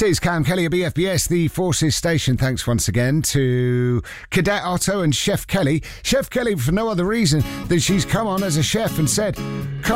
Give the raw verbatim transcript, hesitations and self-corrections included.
is Cam Kelly of B F B S, the Forces Station. Thanks once again to Cadet Otto and Chef Kelly. Chef Kelly, for no other reason than she's come on as a chef and said,